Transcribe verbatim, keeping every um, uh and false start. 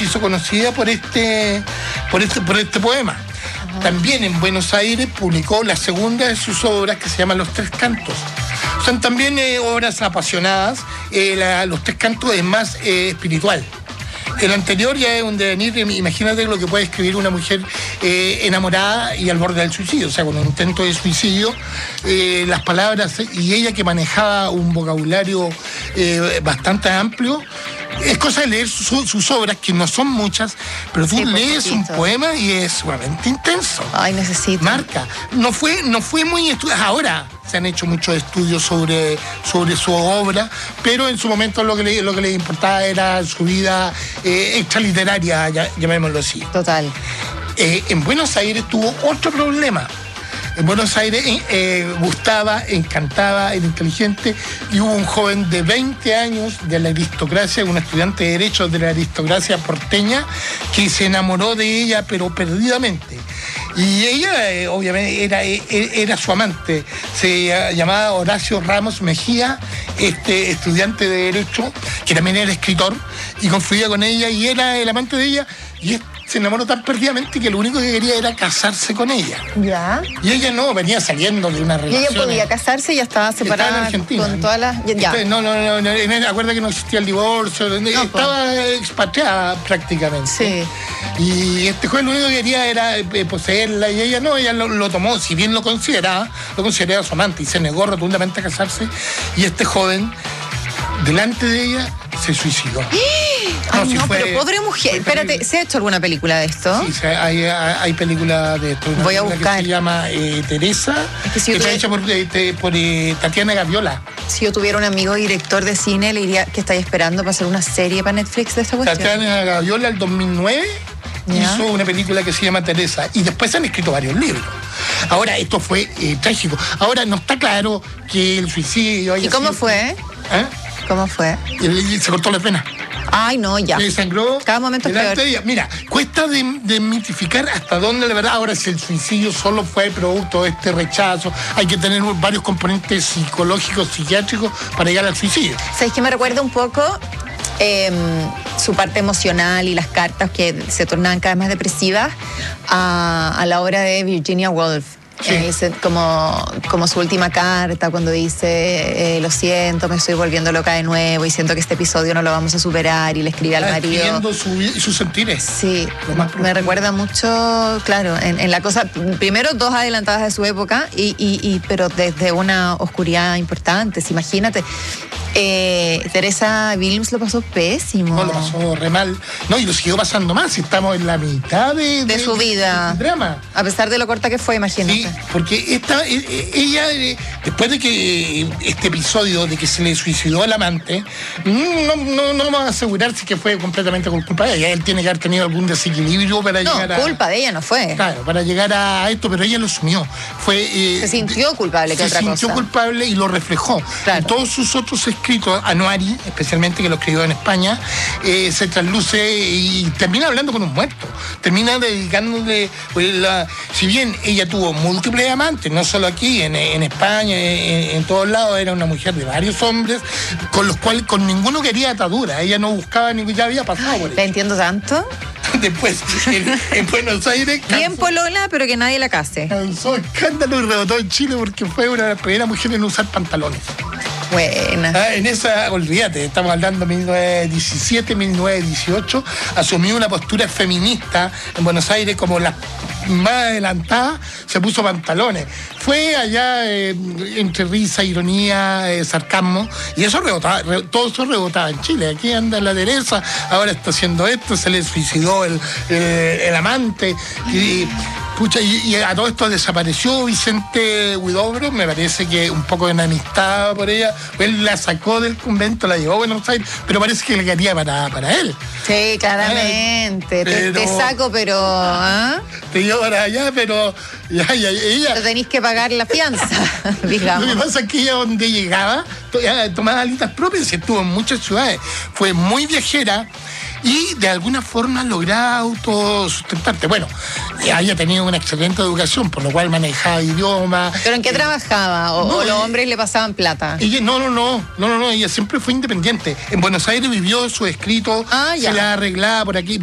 se hizo conocida por este, por este, por este poema. Ajá. También en Buenos Aires publicó la segunda de sus obras, que se llama Los Tres Cantos. Son también eh, obras apasionadas. Eh, la, Los Tres Cantos es más eh, espiritual. El anterior ya es un devenir, imagínate lo que puede escribir una mujer eh, enamorada y al borde del suicidio, o sea, con un intento de suicidio, eh, las palabras, y ella que manejaba un vocabulario eh, bastante amplio. Es cosa de leer su, sus obras, que no son muchas, pero tú sí, lees un poema y es sumamente intenso. Ay, necesito. Marca. No fue, no fue muy estudiado. Ahora se han hecho muchos estudios sobre, sobre su obra, pero en su momento lo que le, lo que le importaba era su vida eh, extraliteraria, llamémoslo así. Total. Eh, en Buenos Aires tuvo otro problema. En Buenos Aires eh, gustaba, encantaba, era inteligente, y hubo un joven de veinte años de la aristocracia, un estudiante de Derecho de la aristocracia porteña, que se enamoró de ella, pero perdidamente. Y ella, eh, obviamente, era, era su amante. Se llamaba Horacio Ramos Mejía, este estudiante de Derecho, que también era escritor, y confluía con ella, y era el amante de ella, y se enamoró tan perdidamente que lo único que quería era casarse con ella. ¿Ya? Y ella no, venía saliendo de una relación. ¿Y ella podía casarse y ya estaba separada? Estaba en Argentina. Con todas las... Ya. Entonces, no, no, no, no, acuerda que no existía el divorcio, no, estaba pues. expatriada prácticamente. Sí. Y este joven lo único que quería era eh, poseerla, y ella no, ella lo, lo tomó, si bien lo consideraba, lo consideraba su amante, y se negó rotundamente a casarse, y este joven, delante de ella, se suicidó. No, Ay, si no, fue, pero pobre mujer. Espérate, ¿se ha hecho alguna película de esto? Sí, hay, hay, hay películas de esto. Una Voy a buscar. Que se llama eh, Teresa, es que, si que está tuviera... hecha por, eh, por eh, Tatiana Gaviola. Si yo tuviera un amigo director de cine, le diría que estáis esperando para hacer una serie para Netflix de esta cuestión. Tatiana Gaviola, el dos mil nueve, ¿ya? Hizo una película que se llama Teresa, y después se han escrito varios libros. Ahora, esto fue eh, trágico. Ahora, no está claro que el suicidio... ¿Y cómo sido... fue? ¿Eh? ¿Cómo fue? Y se cortó las venas. Ay, no, ya. Se sangró. Cada momento es peor. De ella. Mira, cuesta demitificar de hasta dónde la verdad. Ahora, si el suicidio solo fue producto de este rechazo, hay que tener varios componentes psicológicos, psiquiátricos para llegar al suicidio. ¿Sabes qué me recuerda un poco? Eh, su parte emocional y las cartas que se tornaban cada vez más depresivas a, a la obra de Virginia Woolf. Sí. Eh, como, como su última carta, cuando dice eh, lo siento, me estoy volviendo loca de nuevo y siento que este episodio no lo vamos a superar, y le escribe al marido su, sus sentires. Sí, me recuerda mucho, claro, en, en la cosa, primero dos adelantadas de su época, y, y, y pero desde una oscuridad importante. Imagínate, eh, Teresa Williams lo pasó pésimo. No, lo pasó re mal. No, y lo siguió pasando más, si estamos en la mitad de, de, de su vida, de, de drama. A pesar de lo corta que fue, imagínate. Sí, porque esta, ella, después de que este episodio de que se le suicidó al amante, no, no, no vamos a asegurar si que fue completamente por culpa de ella. Él tiene que haber tenido algún desequilibrio para no, llegar a... No, culpa de ella no fue. Claro, para llegar a esto, pero ella lo asumió. Fue, eh, se sintió culpable, que otra cosa. Se sintió culpable y lo reflejó. Claro. En todos sus otros escritos, Anuari, especialmente, que lo escribió en España, eh, se trasluce y termina hablando con un muerto. Termina dedicándole... Pues, la, si bien ella tuvo múltiples amantes, no solo aquí, en, en España, en, en todos lados, era una mujer de varios hombres, con los cuales con ninguno quería atadura. Ella no buscaba ni ya había pasado por eso. ¿La entiendo tanto? Después, en, en Buenos Aires... Bien polola, pero que nadie la case. Causó escándalo y rebotó en Chile porque fue una de las primeras mujeres en usar pantalones. Buena. Ah, en esa, olvídate, estamos hablando de mil novecientos diecisiete, mil novecientos dieciocho, asumió una postura feminista en Buenos Aires como la más adelantada, se puso pantalones. Fue allá eh, entre risa, ironía, eh, sarcasmo, y eso rebotaba, re, todo eso rebotaba en Chile. Aquí anda la Teresa, ahora está haciendo esto, se le suicidó el, eh, el amante, y, pucha, y, y a todo esto desapareció Vicente Huidobro, me parece que un poco enemistado por ella. Él la sacó del convento, la llevó a Buenos Aires, pero parece que le quería para, para él. Sí, claramente. Eh, pero, te, te saco, pero... ¿ah? Te llevo para allá, pero... Ya, ya, ella... Pero tenéis que pagar la fianza, digamos. Lo que pasa es que ella donde llegaba, tomaba alitas propias y estuvo en muchas ciudades. Fue muy viajera y de alguna forma lograba autosustentarte. Bueno, haya tenido una excelente educación, por lo cual manejaba idiomas. ¿Pero en qué eh, trabajaba? ¿O, no, o los hombres le pasaban plata? Ella, no, no, no, no, no, no, ella siempre fue independiente. En Buenos Aires vivió su escrito, ah, se la arreglaba por aquí.